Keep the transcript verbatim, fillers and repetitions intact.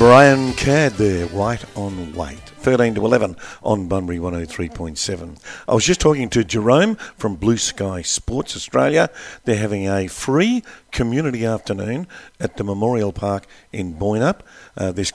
Brian Cadd there, White on White. thirteen to eleven on Bunbury one oh three point seven. I was just talking to Jerome from Blue Sky Sports Australia. They're having a free community afternoon at the Memorial Park in Boynup. Uh, there's